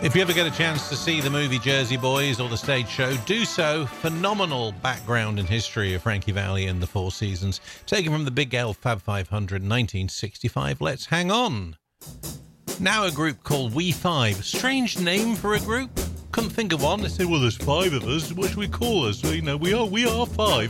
If you ever get a chance to see the movie Jersey Boys or the stage show, do so. Phenomenal background and history of Frankie Valli and the Four Seasons. Taken from the Big L Fab 500 1965. Let's hang on. Now a group called We Five. Strange name for a group. Couldn't think of one. They said, well, there's five of us. What should we call us? You know, we are five.